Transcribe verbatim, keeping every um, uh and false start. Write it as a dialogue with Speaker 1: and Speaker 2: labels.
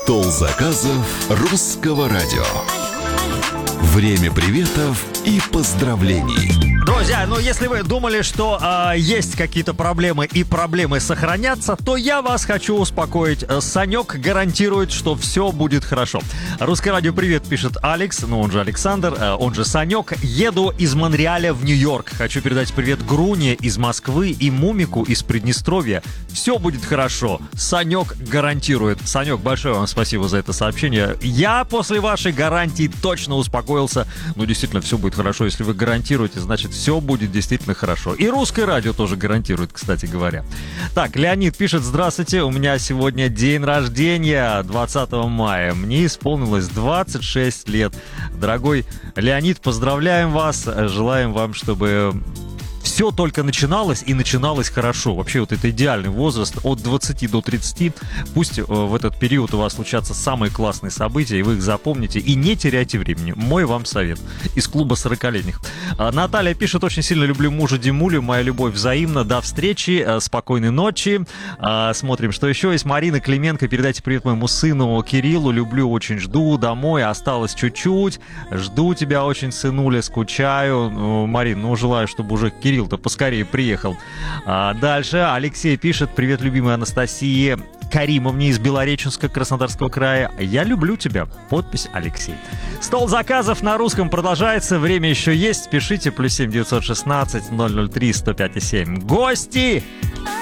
Speaker 1: Стол заказов русского радио. Время приветов и поздравлений.
Speaker 2: Друзья, ну если вы думали, что э, есть какие-то проблемы и проблемы сохранятся, то я вас хочу успокоить. Санек гарантирует, что все будет хорошо. Русское радио привет, пишет Алекс, ну он же Александр, э, он же Санек. Еду из Монреаля в Нью-Йорк. Хочу передать привет Груне из Москвы и Мумику из Приднестровья. Все будет хорошо. Санек гарантирует. Санек, большое вам спасибо за это сообщение. Я после вашей гарантии точно успокоился. Ну действительно, все будет хорошо. Если вы гарантируете, значит все будет действительно хорошо. И русское радио тоже гарантирует, кстати говоря. Так, Леонид пишет: здравствуйте, у меня сегодня день рождения, двадцатого мая. Мне исполнилось двадцать шесть лет. Дорогой Леонид, поздравляем вас, желаем вам, чтобы все только начиналось и начиналось хорошо. Вообще вот это идеальный возраст от двадцати до тридцати. Пусть в этот период у вас случатся самые классные события, и вы их запомните, и не теряйте времени. Мой вам совет из клуба сорокалетних. Наталья пишет: очень сильно люблю мужа Димулю, моя любовь взаимна. До встречи, спокойной ночи. Смотрим, что еще есть. Марина Клименко: передайте привет моему сыну Кириллу, люблю, очень жду домой, осталось чуть-чуть. Жду тебя очень, сынуля, скучаю. Марин, ну желаю, чтобы уже Кирилл то поскорее приехал. А дальше Алексей пишет: привет, любимая Анастасия Каримовне из Белореченска, Краснодарского края. Я люблю тебя. Подпись Алексей. Стол заказов на русском продолжается. Время еще есть. Пишите. Плюс семь девятьсот шестнадцать ноль ноль три сто пять семь. Гости!